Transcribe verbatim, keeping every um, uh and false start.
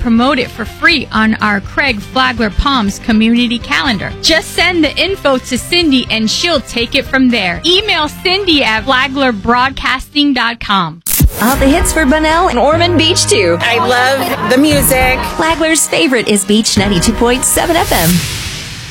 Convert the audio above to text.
promote it for free on our Craig Flagler Palms community calendar. Just send the info to Cindy and she'll take it from there. Email Cindy at flagler broadcasting dot com. All the hits for Bunnell and Ormond Beach, too. I love the music. Flagler's favorite is Beach ninety-two point seven F M.